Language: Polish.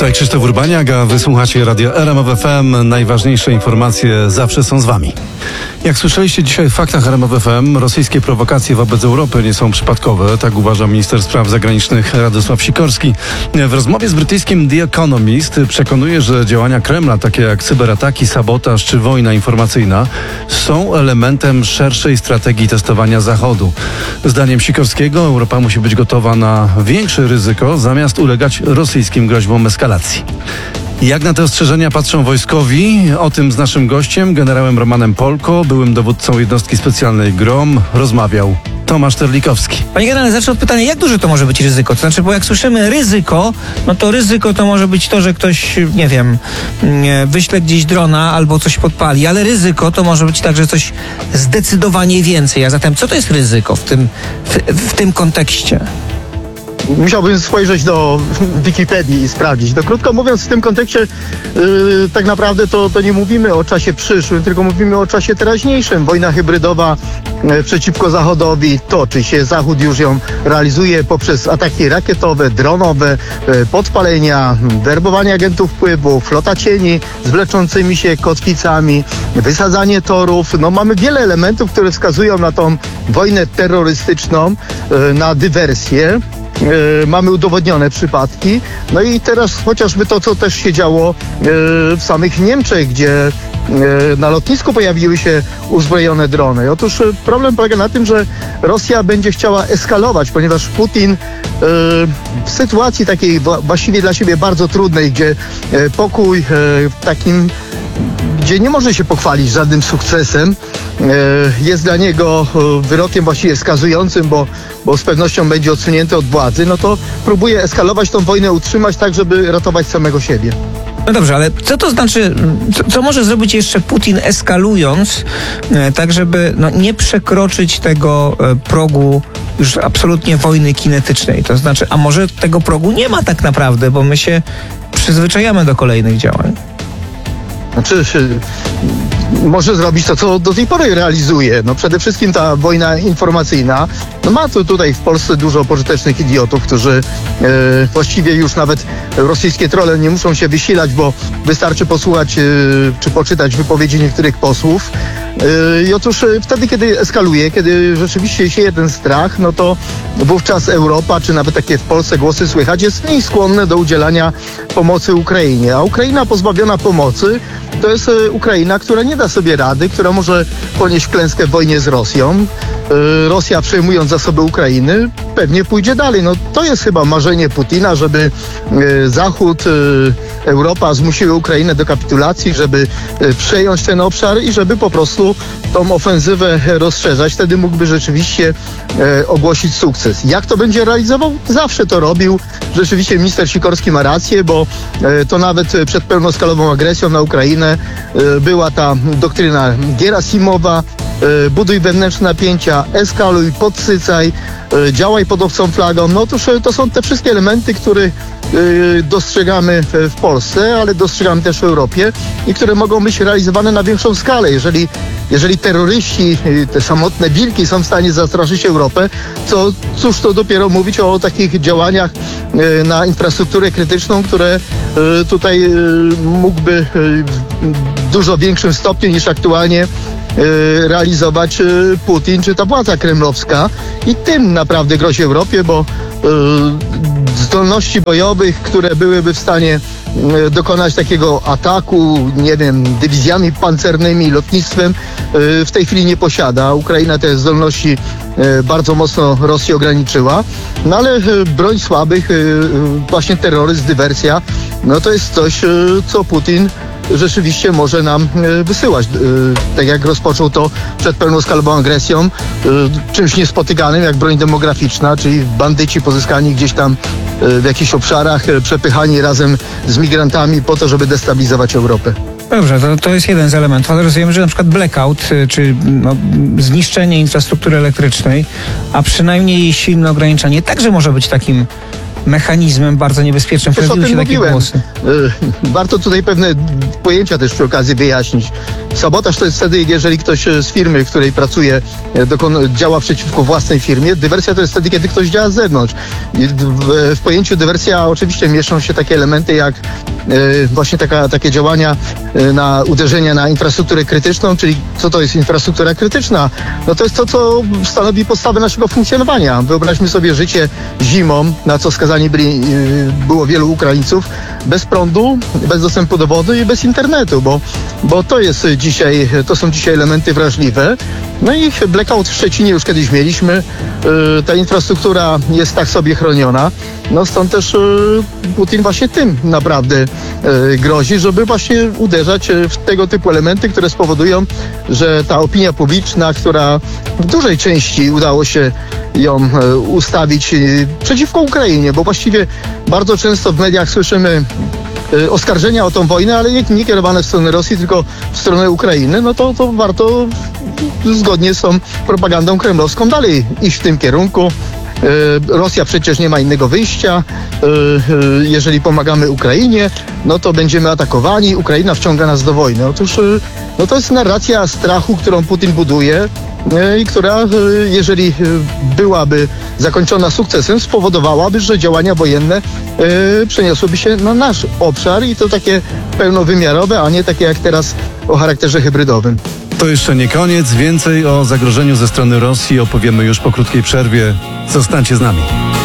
Tutaj Krzysztof Urbaniak, a wysłuchacie Radia RMF FM. Najważniejsze informacje zawsze są z wami. Jak słyszeliście dzisiaj w faktach RMF FM, rosyjskie prowokacje wobec Europy nie są przypadkowe. Tak uważa minister spraw zagranicznych Radosław Sikorski. W rozmowie z brytyjskim The Economist przekonuje, że działania Kremla, takie jak cyberataki, sabotaż czy wojna informacyjna, są elementem szerszej strategii testowania Zachodu. Zdaniem Sikorskiego Europa musi być gotowa na większe ryzyko, zamiast ulegać rosyjskim groźbom eskalacji. Jak na te ostrzeżenia patrzą wojskowi? O tym z naszym gościem, generałem Romanem Polko, byłym dowódcą jednostki specjalnej GROM, rozmawiał Tomasz Terlikowski. Panie generale, zacznę od pytania, jak duże to może być ryzyko? To znaczy, bo jak słyszymy ryzyko, no to ryzyko to może być to, że ktoś, nie wiem, wyśle gdzieś drona albo coś podpali, ale ryzyko to może być także coś zdecydowanie więcej. A zatem co to jest ryzyko w tym kontekście? Musiałbym spojrzeć do Wikipedii i sprawdzić. No, krótko mówiąc, w tym kontekście tak naprawdę to nie mówimy o czasie przyszłym, tylko mówimy o czasie teraźniejszym. Wojna hybrydowa przeciwko Zachodowi toczy się. Zachód już ją realizuje poprzez ataki rakietowe, dronowe, podpalenia, werbowanie agentów wpływu, flota cieni z wleczącymi się kotwicami, wysadzanie torów. No, mamy wiele elementów, które wskazują na tą wojnę terrorystyczną, na dywersję. Mamy udowodnione przypadki. No i teraz chociażby to, co też się działo w samych Niemczech, gdzie na lotnisku pojawiły się uzbrojone drony. Otóż problem polega na tym, że Rosja będzie chciała eskalować, ponieważ Putin w sytuacji takiej właściwie dla siebie bardzo trudnej, gdzie pokój gdzie nie może się pochwalić żadnym sukcesem, jest dla niego wyrokiem właściwie skazującym, bo z pewnością będzie odsunięty od władzy, no to próbuje eskalować tą wojnę, utrzymać tak, żeby ratować samego siebie. No dobrze, ale co to znaczy, co może zrobić jeszcze Putin eskalując, tak żeby nie przekroczyć tego progu już absolutnie wojny kinetycznej? To znaczy, a może tego progu nie ma tak naprawdę, bo my się przyzwyczajamy do kolejnych działań? Znaczy, może zrobić to, co do tej pory realizuje. No przede wszystkim ta wojna informacyjna. No ma tutaj w Polsce dużo pożytecznych idiotów, którzy właściwie już nawet rosyjskie trolle nie muszą się wysilać, bo wystarczy posłuchać czy poczytać wypowiedzi niektórych posłów. I otóż wtedy, kiedy eskaluje, kiedy rzeczywiście sieje ten strach, no to wówczas Europa, czy nawet takie w Polsce głosy słychać, jest mniej skłonne do udzielania pomocy Ukrainie. A Ukraina pozbawiona pomocy to jest Ukraina, która nie da sobie rady, która może ponieść klęskę w wojnie z Rosją. Rosja, przejmując zasoby Ukrainy, pewnie pójdzie dalej. No to jest chyba marzenie Putina, żeby Zachód, Europa zmusiły Ukrainę do kapitulacji, żeby przejąć ten obszar i żeby po prostu tą ofensywę rozszerzać. Wtedy mógłby rzeczywiście ogłosić sukces. Jak to będzie realizował? Zawsze to robił. Rzeczywiście minister Sikorski ma rację, bo to nawet przed pełnoskalową agresją na Ukrainę była ta doktryna Gierasimowa: buduj wewnętrzne napięcia, eskaluj, podsycaj, działaj pod obcą flagą. No otóż to są te wszystkie elementy, które dostrzegamy w Polsce, ale dostrzegamy też w Europie i które mogą być realizowane na większą skalę. Jeżeli terroryści, te samotne wilki są w stanie zastraszyć Europę, to cóż to dopiero mówić o takich działaniach na infrastrukturę krytyczną, które tutaj mógłby w dużo większym stopniu niż aktualnie realizować Putin czy ta władza kremlowska. I tym naprawdę grozi Europie, bo zdolności bojowych, które byłyby w stanie dokonać takiego ataku, nie wiem, dywizjami pancernymi, lotnictwem, w tej chwili nie posiada. Ukraina te zdolności bardzo mocno Rosji ograniczyła. No ale broń słabych, właśnie terroryzm, dywersja, no to jest coś, co Putin rzeczywiście może nam wysyłać. Tak jak rozpoczął to przed pełnoskalową agresją, czymś niespotykanym jak broń demograficzna, czyli bandyci pozyskani gdzieś tam w jakichś obszarach, przepychani razem z migrantami po to, żeby destabilizować Europę. Dobrze, to jest jeden z elementów, ale rozumiem, że na przykład blackout, czy zniszczenie infrastruktury elektrycznej, a przynajmniej jej silne ograniczanie także może być takim mechanizmem bardzo niebezpiecznym. Też o Pojawiły tym się takie mówiłem. głosy. Warto tutaj pewne pojęcia też przy okazji wyjaśnić. Sabotaż to jest wtedy, jeżeli ktoś z firmy, w której pracuje, działa przeciwko własnej firmie. Dywersja to jest wtedy, kiedy ktoś działa z zewnątrz. I w pojęciu dywersja oczywiście mieszczą się takie elementy jak właśnie takie działania na uderzenie na infrastrukturę krytyczną, czyli co to jest infrastruktura krytyczna? No to jest to, co stanowi podstawę naszego funkcjonowania. Wyobraźmy sobie życie zimą, na co skazani było wielu Ukraińców, bez prądu, bez dostępu do wody i bez internetu, bo to są dzisiaj elementy wrażliwe. No i blackout w Szczecinie już kiedyś mieliśmy. Ta infrastruktura jest tak sobie chroniona. No stąd też Putin właśnie tym naprawdę grozi, żeby właśnie uderzać w tego typu elementy, które spowodują, że ta opinia publiczna, która w dużej części udało się ją ustawić przeciwko Ukrainie, bo właściwie bardzo często w mediach słyszymy oskarżenia o tą wojnę, ale nie kierowane w stronę Rosji, tylko w stronę Ukrainy, no to warto zgodnie z tą propagandą kremlowską dalej iść w tym kierunku. Rosja przecież nie ma innego wyjścia. Jeżeli pomagamy Ukrainie, no to będziemy atakowani. Ukraina wciąga nas do wojny. Otóż no to jest narracja strachu, którą Putin buduje i która, jeżeli byłaby zakończona sukcesem, spowodowałaby, że działania wojenne przeniosłyby się na nasz obszar i to takie pełnowymiarowe, a nie takie jak teraz o charakterze hybrydowym. To jeszcze nie koniec. Więcej o zagrożeniu ze strony Rosji opowiemy już po krótkiej przerwie. Zostańcie z nami.